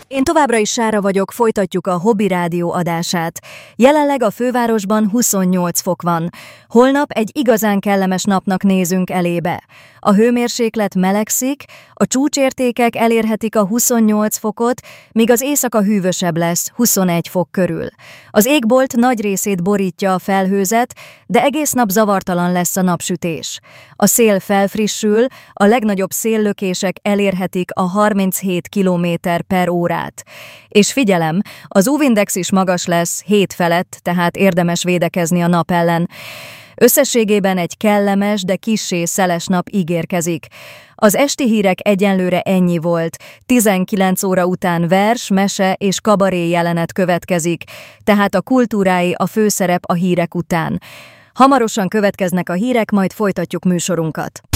Én továbbra is Sára vagyok, folytatjuk a Hobby Rádió adását. Jelenleg a fővárosban 28 fok van. Holnap egy igazán kellemes napnak nézünk elébe. A hőmérséklet melegszik, a csúcsértékek elérhetik a 28 fokot, míg az éjszaka hűvösebb lesz, 21 fok körül. Az égbolt nagy részét borítja a felhőzet, de egész nap zavartalan lesz a napsütés. A szél felfrissül, a legnagyobb széllökések elérhetik a 37 km/h. És figyelem, az UV-index is magas lesz, 7 felett, tehát érdemes védekezni a nap ellen. Összességében egy kellemes, de kissé szeles nap ígérkezik. Az esti hírek egyenlőre ennyi volt. 19 óra után vers, mese és kabaré jelenet következik, tehát a kultúrái a főszerep a hírek után. Hamarosan következnek a hírek, majd folytatjuk műsorunkat.